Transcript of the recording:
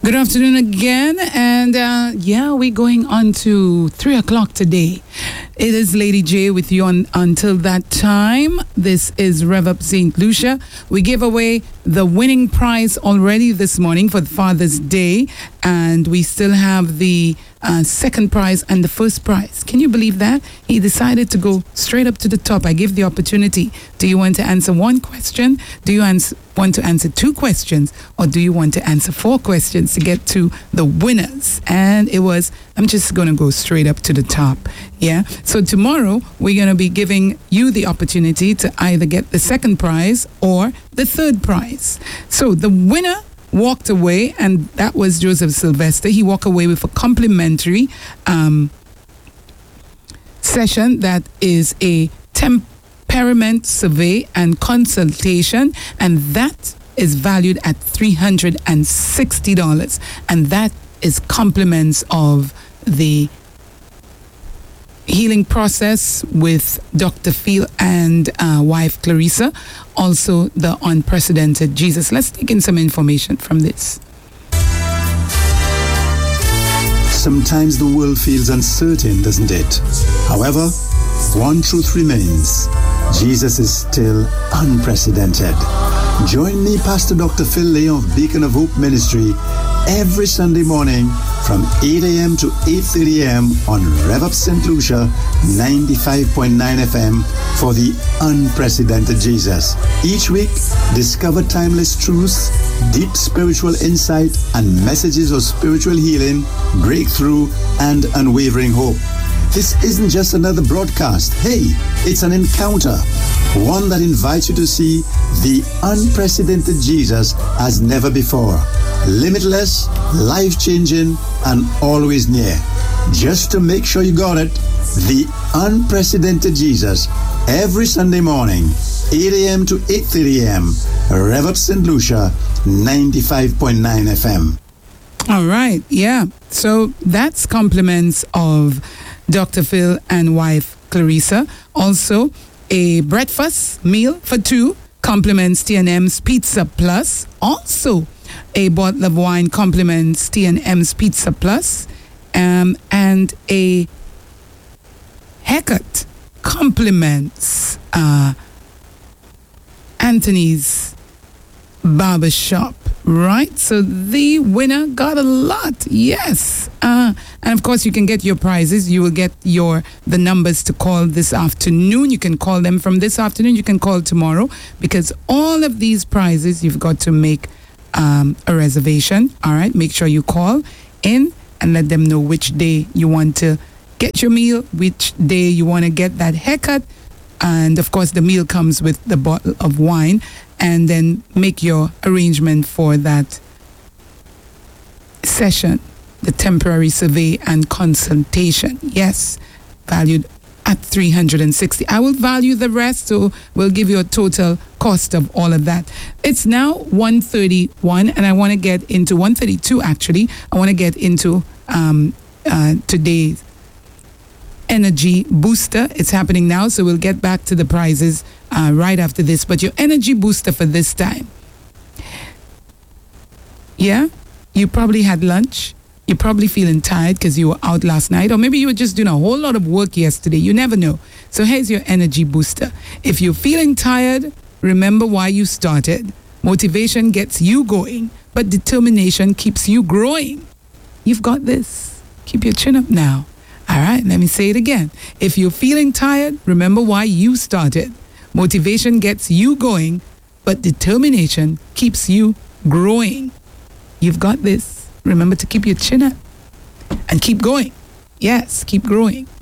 Good afternoon again, and we're going on to 3 o'clock today. It is Lady J with you until that time. This is Rev Up St. Lucia. We gave away the winning prize already this morning for Father's Day, and we still have the second prize and the first prize. Can you believe that? He decided to go straight up to the top. I give the opportunity. Do you want to answer one question? Do you want to answer two questions? Or do you want to answer four questions to get to the winners? And it was, I'm just going to go straight up to the top. Yeah. So tomorrow we're going to be giving you the opportunity to either get the second prize or the third prize. So the winner walked away, and that was Joseph Sylvester. He walked away with a complimentary session that is a temperament survey and consultation, and that is valued at $360, and that is compliments of the healing process with Dr. Phil and wife Clarissa, also the unprecedented Jesus. Let's take in some information from this. Sometimes the world feels uncertain, doesn't it? However, one truth remains. Jesus is still unprecedented. Join me, Pastor Dr. Phil Lay of Beacon of Hope Ministry, every Sunday morning from 8 a.m. to 8:30 a.m. on Rev Up St. Lucia 95.9 FM for the unprecedented Jesus. Each week, discover timeless truths, deep spiritual insight, and messages of spiritual healing, breakthrough, and unwavering hope. This isn't just another broadcast. Hey, it's an encounter. One that invites you to see the unprecedented Jesus as never before. Limitless, life-changing, and always near. Just to make sure you got it, the unprecedented Jesus, every Sunday morning, 8 a.m. to 8:30 a.m. Rev Up St. Lucia, 95.9 FM. All right, yeah. So that's compliments of Dr. Phil and wife Clarissa. Also, a breakfast meal for two, compliments T&M's Pizza Plus. Also, a bottle of wine, compliments T&M's Pizza Plus. And a haircut, compliments Anthony's Barbershop. Right, so the winner got a lot, yes. And of course, you can get your prizes. You will get the numbers to call this afternoon. You can call them from this afternoon. You can call tomorrow, because all of these prizes, you've got to make a reservation. All right, make sure you call in and let them know which day you want to get your meal, which day you want to get that haircut. And of course, the meal comes with the bottle of wine. And then make your arrangement for that session, the temporary survey and consultation. Yes, valued at $360. I will value the rest, so we'll give you a total cost of all of that. It's now 1:31, and I want to get into 1:32. Actually, I want to get into today's energy booster. It's happening now, so we'll get back to the prizes right after this. But your energy booster for this time, yeah, you probably had lunch. You're probably feeling tired because you were out last night, or maybe you were just doing a whole lot of work yesterday. You never know. So here's your energy booster. If you're feeling tired, remember why you started. Motivation gets you going, but determination keeps you growing. You've got this. Keep your chin up now. All right, let me say it again. If you're feeling tired, remember why you started. Motivation gets you going, but determination keeps you growing. You've got this. Remember to keep your chin up and keep going. Yes, keep growing.